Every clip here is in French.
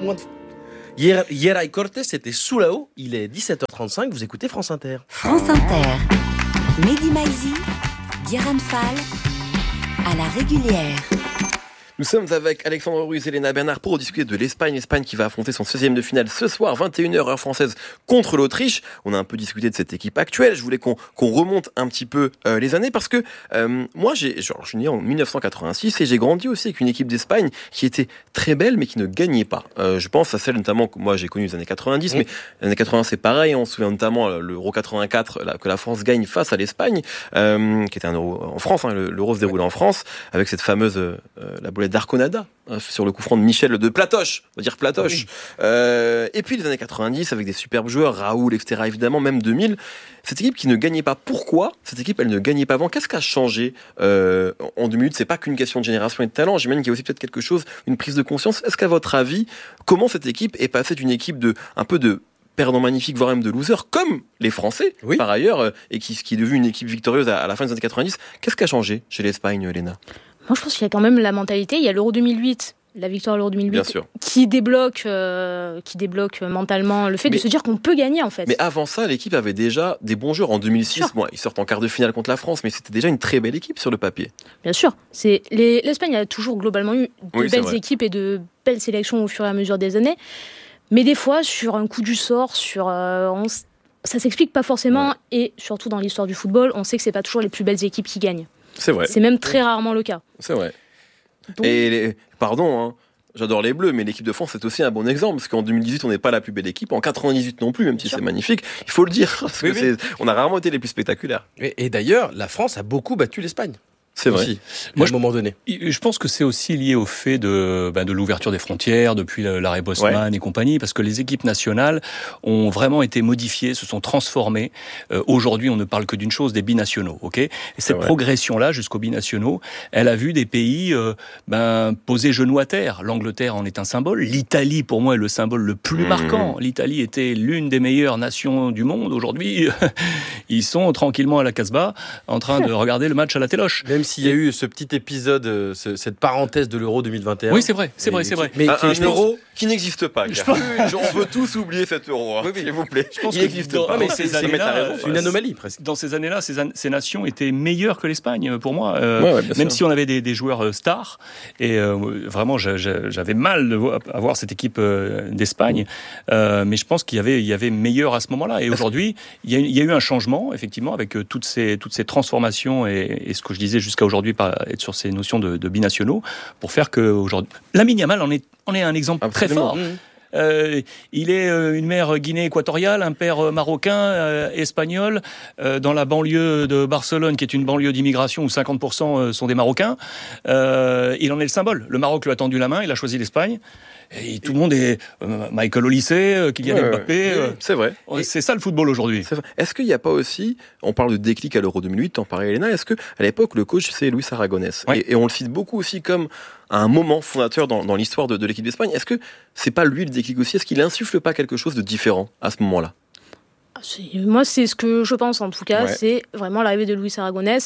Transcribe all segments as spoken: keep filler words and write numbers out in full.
moins de... Hier, Yeray Cortés, c'était sous la haut. Il est dix-sept heures trente-cinq, vous écoutez France Inter. France Inter. Mehdi Maizi, Guérin Fall, à la régulière. Nous sommes avec Alexandre Ruiz et Léna Bernard pour discuter de l'Espagne. L'Espagne qui va affronter son seizième de finale ce soir, vingt et une heures heure française, contre l'Autriche. On a un peu discuté de cette équipe actuelle. Je voulais qu'on, qu'on remonte un petit peu euh, les années parce que euh, moi, j'ai, genre, je suis né en dix-neuf cent quatre-vingt-six et j'ai grandi aussi avec une équipe d'Espagne qui était très belle mais qui ne gagnait pas. Euh, je pense à celle notamment que moi j'ai connue les années quatre-vingt-dix, mmh. mais les années quatre-vingts c'est pareil. On se souvient notamment l'Euro quatre-vingt-quatre là, que la France gagne face à l'Espagne, euh, qui était un Euro en France. Hein, l'Euro se déroulait en France avec cette fameuse euh, la boulette d'Arconada sur le coup franc de Michel de Platoche, on va dire Platoche. Oui. Euh, et puis les années quatre-vingt-dix avec des superbes joueurs, Raoul, et cetera. Évidemment, même deux mille. Cette équipe qui ne gagnait pas. Pourquoi cette équipe elle ne gagnait pas avant? Qu'est-ce qui a changé euh, en deux minutes? C'est pas qu'une question de génération et de talent. J'imagine qu'il y a aussi peut-être quelque chose, une prise de conscience. Est-ce qu'à votre avis, comment cette équipe est passée d'une équipe de un peu de perdants magnifiques, voire même de losers, comme les Français, oui. par ailleurs, et qui, qui est devenue une équipe victorieuse à, à la fin des années quatre-vingt-dix. Qu'est-ce qui a changé chez l'Espagne, Léna? Moi, je pense qu'il y a quand même la mentalité. Il y a l'Euro deux mille huit, la victoire à l'Euro deux mille huit, qui débloque, euh, qui débloque mentalement le fait mais, de se dire qu'on peut gagner, en fait. Mais avant ça, l'équipe avait déjà des bons joueurs. En deux mille six, bon, ils sortent en quart de finale contre la France, mais c'était déjà une très belle équipe sur le papier. Bien sûr. C'est les, L'Espagne a toujours globalement eu de oui, belles équipes et de belles sélections au fur et à mesure des années. Mais des fois, sur un coup du sort, sur... Euh, on, ça s'explique pas forcément. Ouais. Et surtout dans l'histoire du football, on sait que c'est pas toujours les plus belles équipes qui gagnent. C'est vrai. C'est même très rarement le cas. C'est vrai. Donc... Et les... pardon, hein, j'adore les Bleus, mais l'équipe de France c'est aussi un bon exemple, parce qu'en deux mille dix-huit on n'est pas la plus belle équipe, en quatre-vingt-dix-huit non plus, même si c'est magnifique. Il faut le dire, parce oui, que oui. C'est... on a rarement été les plus spectaculaires. Et, et d'ailleurs, la France a beaucoup battu l'Espagne. C'est vrai. Aussi, Moi, à un moment donné. Je pense que c'est aussi lié au fait de, ben, de l'ouverture des frontières depuis l'arrêt Bosman ouais. et compagnie, parce que les équipes nationales ont vraiment été modifiées, se sont transformées. Euh, aujourd'hui, on ne parle que d'une chose, des binationaux, ok ? Et cette progression-là, jusqu'aux binationaux, elle a vu des pays euh, ben, poser genou à terre. L'Angleterre en est un symbole. L'Italie, pour moi, est le symbole le plus mmh. marquant. L'Italie était l'une des meilleures nations du monde. Aujourd'hui, ils sont tranquillement à la Casbah, en train de regarder le match à la téloche. Même s'il y a eu ce petit épisode, ce, cette parenthèse de l'Euro deux mille vingt et un. Oui, c'est vrai, c'est vrai, c'est vrai. Mais un, un euro qui n'existe pas. Je pense... On veut tous oublier cet euro, hein, oui, oui. s'il vous plaît. Je pense il n'existe pas. Non, mais ces c'est, années-là, c'est une anomalie presque. Dans ces années-là, ces, an- ces nations étaient meilleures que l'Espagne, pour moi. Euh, ouais, ouais, même sûr. si on avait des, des joueurs stars. Et euh, vraiment, j'avais mal de voir cette équipe d'Espagne. Euh, mais je pense qu'il y avait, il y avait meilleur à ce moment-là. Et aujourd'hui, il y, a, il y a eu un changement, effectivement, avec toutes ces, toutes ces transformations et, et ce que je disais jusqu'à aujourd'hui, par, être sur ces notions de, de binationaux, pour faire que aujourd'hui, Lamine Yamal en est, en est un exemple Absolument. très fort. Mmh. Euh, il est euh, une mère Guinée équatoriale, un père euh, marocain, euh, espagnol, euh, dans la banlieue de Barcelone, qui est une banlieue d'immigration où cinquante pour cent sont des Marocains. Euh, il en est le symbole. Le Maroc lui a tendu la main, il a choisi l'Espagne. Et tout le monde est euh, Michael Olise, euh, Kylian ouais, Mbappé. Ouais, euh, c'est vrai. C'est ça le football aujourd'hui. C'est vrai. Est-ce qu'il n'y a pas aussi, on parle de déclic à l'Euro deux mille huit, t'en parlais Léna, est-ce qu'à l'époque le coach c'est Luis Aragonès ouais. et, et on le cite beaucoup aussi comme un moment fondateur dans, dans l'histoire de, de l'équipe d'Espagne. Est-ce que c'est pas lui le déclic aussi? Est-ce qu'il insuffle pas quelque chose de différent à ce moment-là? c'est, Moi c'est ce que je pense en tout cas, ouais. c'est vraiment l'arrivée de Luis Aragonès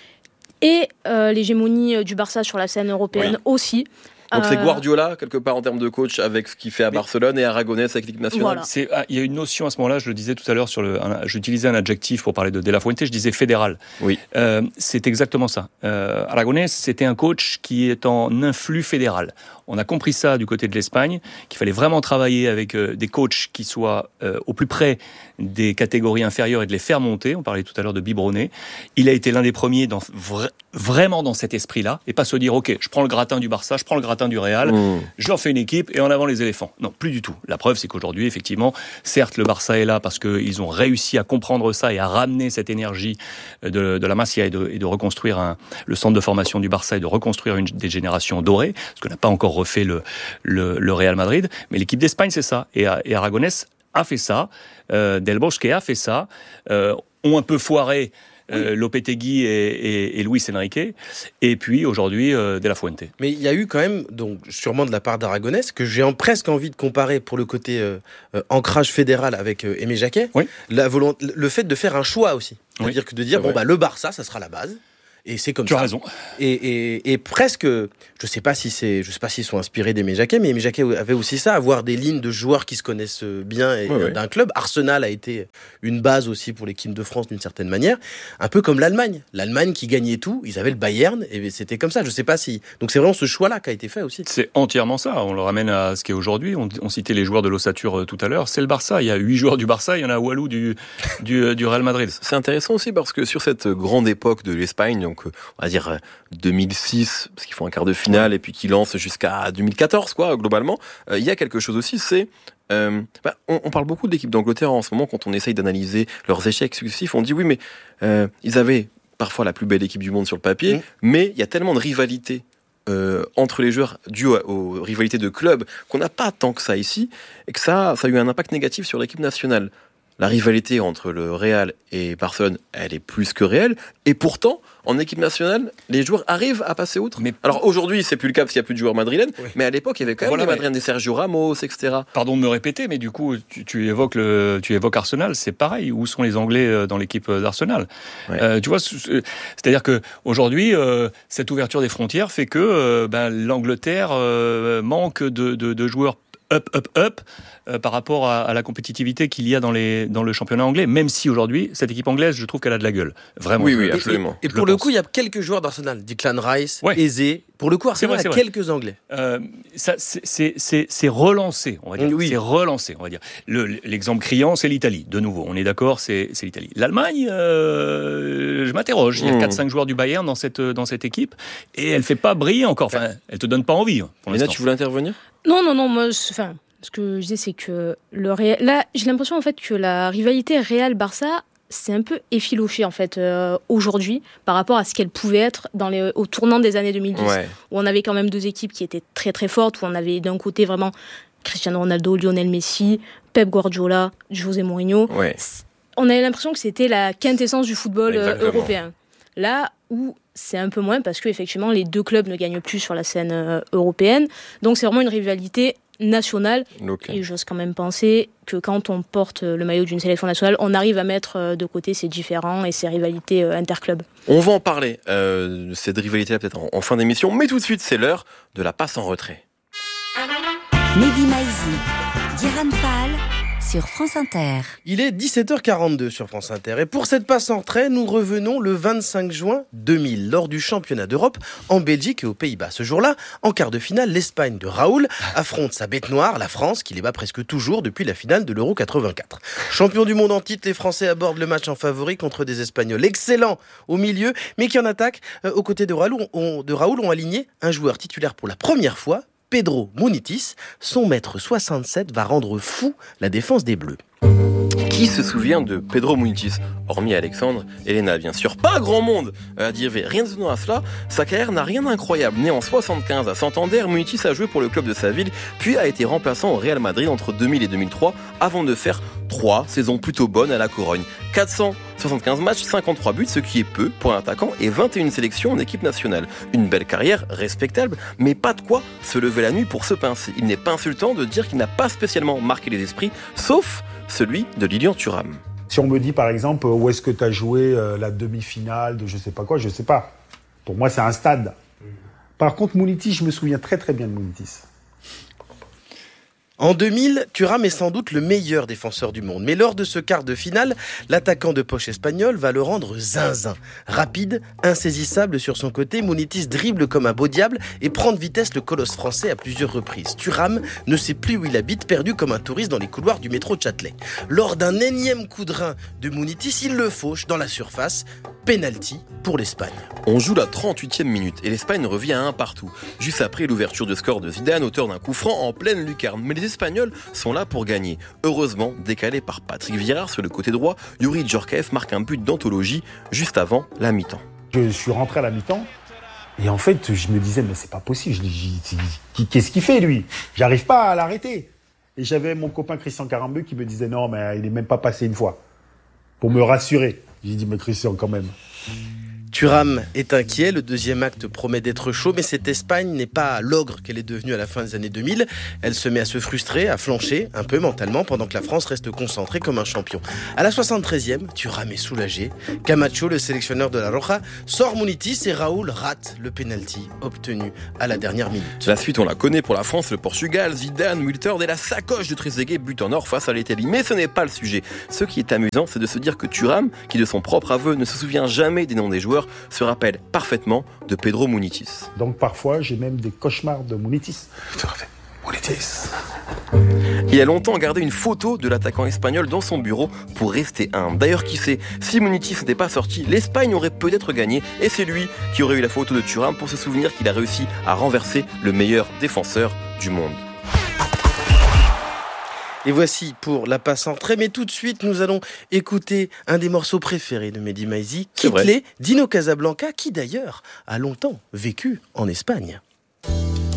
et euh, l'hégémonie du Barça sur la scène européenne oui. aussi. Donc c'est Guardiola, quelque part, en termes de coach, avec ce qu'il fait à Barcelone, et Aragonès avec l'équipe nationale. Voilà. C'est, ah, il y a une notion à ce moment-là, je le disais tout à l'heure, sur le, un, j'utilisais un adjectif pour parler de De La Fuente, je disais fédéral. Oui. Euh, c'est exactement ça. Euh, Aragonès, c'était un coach qui est en influx fédéral. On a compris ça du côté de l'Espagne, qu'il fallait vraiment travailler avec euh, des coachs qui soient euh, au plus près des catégories inférieures et de les faire monter. On parlait tout à l'heure de Biberonnet. Il a été l'un des premiers dans, vra- vraiment dans cet esprit-là, et pas se dire, ok, je prends le gratin du Barça, je prends le gratin du Real, mmh. je leur fais une équipe et en avant les éléphants. Non, plus du tout. La preuve, c'est qu'aujourd'hui, effectivement, certes, le Barça est là parce qu'ils ont réussi à comprendre ça et à ramener cette énergie de, de la Masia et de, et de reconstruire un, le centre de formation du Barça et de reconstruire une, des générations dorées, ce qu'on n'a pas encore refait le, le, le Real Madrid. Mais l'équipe d'Espagne, c'est ça. Et, et Aragonès a fait ça. Euh, Del Bosque a fait ça. Euh, ont un peu foiré euh, oui. Lopetegui et, et, et Luis Enrique, et puis aujourd'hui euh, De La Fuente. Mais il y a eu quand même, donc sûrement de la part d'Aragonès, que j'ai en, presque envie de comparer pour le côté euh, euh, ancrage fédéral avec euh, Aimé Jacquet, oui. la volonté, le fait de faire un choix aussi. C'est-à-dire oui. que de dire, bon, bah, le Barça, ça sera la base. Et c'est comme tu ça. as raison. Et, et, et presque, je sais pas si c'est, je sais pas s'ils sont inspirés d'Aimé Jacquet, mais Aimé Jacquet avait aussi ça, avoir des lignes de joueurs qui se connaissent bien et, ouais, d'un ouais. club. Arsenal a été une base aussi pour l'équipe de France d'une certaine manière, un peu comme l'Allemagne. L'Allemagne qui gagnait tout, ils avaient le Bayern et c'était comme ça. Je sais pas si. Donc c'est vraiment ce choix-là qui a été fait aussi. C'est entièrement ça. On le ramène à ce qu'est aujourd'hui. On, on citait les joueurs de l'ossature tout à l'heure. C'est le Barça. Il y a huit joueurs du Barça. Il y en a Walou du du, du Real Madrid. C'est intéressant aussi parce que sur cette grande époque de l'Espagne, donc on va dire deux mille six, parce qu'ils font un quart de finale et puis qu'ils lancent jusqu'à deux mille quatorze, quoi, globalement, euh, il y a quelque chose aussi, c'est euh, bah, on, on parle beaucoup de l'équipe d'Angleterre en ce moment quand on essaye d'analyser leurs échecs successifs. On dit oui, mais euh, ils avaient parfois la plus belle équipe du monde sur le papier, mmh. mais il y a tellement de rivalité euh, entre les joueurs dues aux, aux rivalités de clubs qu'on n'a pas tant que ça ici et que ça, ça a eu un impact négatif sur l'équipe nationale. La rivalité entre le Real et Barcelone, elle est plus que réelle. Et pourtant, en équipe nationale, les joueurs arrivent à passer outre. Mais alors aujourd'hui, c'est plus le cas parce qu'il n'y a plus de joueurs madrilènes. Oui. Mais à l'époque, il y avait quand même voilà, des madrilènes, des Sergio Ramos, et cetera. Pardon de me répéter, mais du coup, tu, tu évoques le, tu évoques Arsenal, c'est pareil. Où sont les Anglais dans l'équipe d'Arsenal ? Ouais. euh, Tu vois, c'est-à-dire que aujourd'hui, euh, cette ouverture des frontières fait que euh, ben, l'Angleterre euh, manque de, de, de joueurs up, up, up, euh, par rapport à, à la compétitivité qu'il y a dans, les, dans le championnat anglais, même si aujourd'hui, cette équipe anglaise, je trouve qu'elle a de la gueule. Vraiment. Oui, oui, absolument. Et, et, et pour le pense. coup, il y a quelques joueurs d'Arsenal, Declan Rice, ouais. Eze. Pour le coup, Arsenal a quelques Anglais. Euh, ça, c'est, c'est, c'est, c'est relancé, on va dire. Oui. C'est relancé, on va dire. Le, l'exemple criant, c'est l'Italie. De nouveau, on est d'accord, c'est, c'est l'Italie. L'Allemagne, euh, je m'interroge. Il y a mmh. quatre cinq joueurs du Bayern dans cette, dans cette équipe, et elle ne fait pas briller encore. Enfin, elle te donne pas envie. Pour Léna, tu voulais intervenir ? Non, non, non, moi, enfin, ce que je disais, c'est que le Real... Là, j'ai l'impression, en fait, que la rivalité Real-Barça, c'est un peu effiloché, en fait, euh, aujourd'hui, par rapport à ce qu'elle pouvait être dans les, au tournant des années deux mille dix, ouais. où on avait quand même deux équipes qui étaient très, très fortes, où on avait d'un côté vraiment Cristiano Ronaldo, Lionel Messi, Pep Guardiola, José Mourinho. Ouais. On avait l'impression que c'était la quintessence du football Exactement. européen. Là où c'est un peu moins, parce qu'effectivement, les deux clubs ne gagnent plus sur la scène euh, européenne. Donc, c'est vraiment une rivalité nationale. Okay. Et j'ose quand même penser que quand on porte le maillot d'une sélection nationale, on arrive à mettre de côté ces différends et ces rivalités euh, interclubs. On va en parler, euh, cette rivalité-là, peut-être en, en fin d'émission. Mais tout de suite, c'est l'heure de la passe en retrait. Mehdi Maizi, Guérin Fall, sur France Inter. Il est dix-sept heures quarante-deux sur France Inter et pour cette passe en retrait, nous revenons le vingt-cinq juin deux mille lors du championnat d'Europe en Belgique et aux Pays-Bas. Ce jour-là, en quart de finale, l'Espagne de Raoul affronte sa bête noire, la France, qui les bat presque toujours depuis la finale de l'Euro quatre-vingt-quatre. Champion du monde en titre, les Français abordent le match en favori contre des Espagnols excellents au milieu, mais qui en attaque euh, aux côtés de Raoul, ont, de Raoul ont aligné un joueur titulaire pour la première fois, Pedro Munitis. Son mètre soixante-sept va rendre fou la défense des Bleus. Qui se souvient de Pedro Munitis ? Hormis Alexandre et Léna, bien sûr. Pas grand monde à dire rien de à cela. Sa carrière n'a rien d'incroyable. Né en soixante-quinze à Santander, Munitis a joué pour le club de sa ville, puis a été remplaçant au Real Madrid entre deux mille et deux mille trois, avant de faire trois saisons plutôt bonnes à la Corogne. quatre cent soixante-quinze matchs, cinquante-trois buts, ce qui est peu pour un attaquant, et vingt et une sélections en équipe nationale. Une belle carrière, respectable, mais pas de quoi se lever la nuit pour se pincer. Il n'est pas insultant de dire qu'il n'a pas spécialement marqué les esprits, sauf celui de Lilian Thuram. Si on me dit par exemple où est-ce que tu as joué euh, la demi-finale de je sais pas quoi, je sais pas. Pour moi c'est un stade. Par contre Munitis, je me souviens très très bien de Munitis. En deux mille, Thuram est sans doute le meilleur défenseur du monde. Mais lors de ce quart de finale, l'attaquant de poche espagnol va le rendre zinzin. Rapide, insaisissable sur son côté, Munitis dribble comme un beau diable et prend de vitesse le colosse français à plusieurs reprises. Thuram ne sait plus où il habite, perdu comme un touriste dans les couloirs du métro de Châtelet. Lors d'un énième coup de rein de Munitis, il le fauche dans la surface. Penalty pour l'Espagne. On joue la trente-huitième minute et l'Espagne revient à un partout. Juste après l'ouverture de score de Zidane, auteur d'un coup franc en pleine lucarne. Mais les Espagnols sont là pour gagner. Heureusement, décalé par Patrick Vieira sur le côté droit, Yuri Djorkaeff marque un but d'anthologie juste avant la mi-temps. Je suis rentré à la mi-temps et en fait, je me disais, mais c'est pas possible. Je dis, qu'est-ce qu'il fait lui ? J'arrive pas à l'arrêter. Et j'avais mon copain Christian Carambeu qui me disait, non, mais il est même pas passé une fois. Pour me rassurer. J'ai dit, mais Christian, quand même. Thuram est inquiet, le deuxième acte promet d'être chaud, mais cette Espagne n'est pas l'ogre qu'elle est devenue à la fin des années deux mille. Elle se met à se frustrer, à flancher un peu mentalement, pendant que la France reste concentrée comme un champion. À la soixante-treizième, Thuram est soulagé. Camacho, le sélectionneur de la Roja, sort Munitis et Raoul rate le pénalty obtenu à la dernière minute. La suite, on la connaît pour la France, le Portugal, Zidane, Wiltord et la sacoche de Trezeguet, but en or face à l'Italie. Mais ce n'est pas le sujet. Ce qui est amusant, c'est de se dire que Thuram, qui de son propre aveu ne se souvient jamais des noms des joueurs, se rappelle parfaitement de Pedro Munitis. Donc parfois, j'ai même des cauchemars de Munitis. Munitis. Il a longtemps gardé une photo de l'attaquant espagnol dans son bureau pour rester humble. D'ailleurs, qui sait, si Munitis n'était pas sorti, l'Espagne aurait peut-être gagné et c'est lui qui aurait eu la photo de Thuram pour se souvenir qu'il a réussi à renverser le meilleur défenseur du monde. Et voici pour la passe entrée, mais tout de suite nous allons écouter un des morceaux préférés de Mehdi Maizi, Kittelé, Dino Casablanca, qui d'ailleurs a longtemps vécu en Espagne.